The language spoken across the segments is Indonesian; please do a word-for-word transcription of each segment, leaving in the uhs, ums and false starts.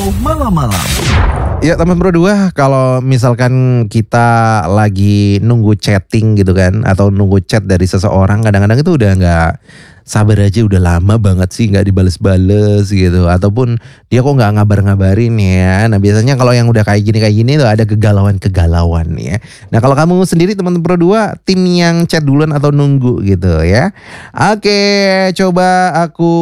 malam-malam. Ya teman berdua, kalau misalkan kita lagi nunggu chatting gitu kan, atau nunggu chat dari seseorang, kadang-kadang itu udah gak sabar aja, udah lama banget sih gak dibales-bales gitu. Ataupun dia kok gak ngabar-ngabarin ya. Nah biasanya kalau yang udah kayak gini-kayak gini tuh ada kegalauan-kegalauan ya. Nah kalau kamu sendiri teman berdua, tim yang chat duluan atau nunggu gitu ya. Oke, coba aku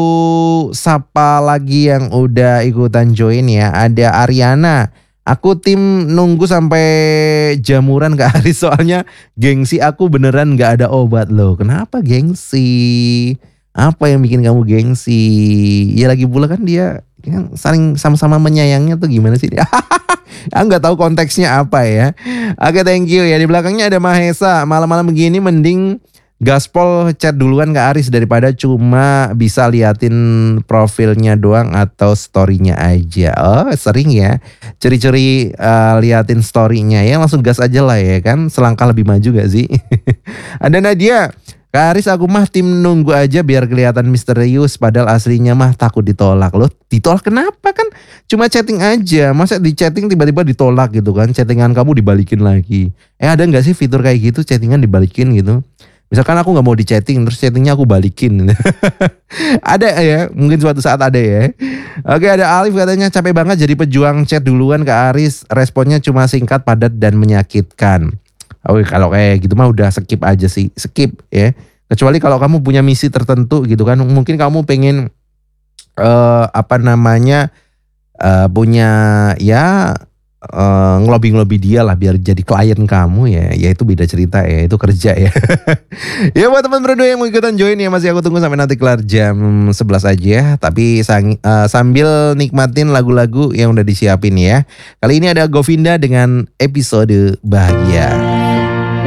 sapa lagi yang udah ikutan join ya. Ada Ariana. Aku tim nunggu sampai jamuran Kak Aris, soalnya gengsi aku beneran gak ada obat loh. Kenapa gengsi? Apa yang bikin kamu gengsi? Ya lagi pula kan dia kan saling sama-sama menyayangnya tuh gimana sih? Aku gak tahu konteksnya apa ya. Oke, thank you ya. Di belakangnya ada Mahesa. Malam-malam begini mending gaspol chat duluan Kak Aris daripada cuma bisa liatin profilnya doang atau storynya aja. Oh sering ya curi-curi uh, liatin storynya ya, langsung gas aja lah ya kan, selangkah lebih maju gak sih? Ada Nadia. Kak Aris aku mah tim nunggu aja biar kelihatan misterius, padahal aslinya mah takut ditolak. Loh ditolak kenapa, kan cuma chatting aja, masa di chatting tiba-tiba ditolak gitu kan, chattingan kamu dibalikin lagi. Eh ada gak sih fitur kayak gitu, chattingan dibalikin gitu? Misalkan aku gak mau di chatting, terus chattingnya aku balikin. Ada ya, mungkin suatu saat ada ya. Oke, ada Alif katanya capek banget jadi pejuang chat duluan Kak Aris. Responnya cuma singkat, padat, dan menyakitkan. Oke, kalau kayak gitu mah udah skip aja sih, skip ya. Kecuali kalau kamu punya misi tertentu gitu kan. Mungkin kamu pengen uh, apa namanya uh, punya ya Uh, ngelobi-ngelobi dia lah biar jadi klien kamu ya, ya itu beda cerita ya, itu kerja ya. Ya buat teman berdua yang mau ikutan join ya, masih aku tunggu sampai nanti kelar jam sebelas aja, tapi sang, uh, sambil nikmatin lagu-lagu yang udah disiapin ya. Kali ini ada Govinda dengan Episode Bahagia.